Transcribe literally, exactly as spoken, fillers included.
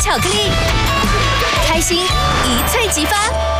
巧克力，开心一触即发。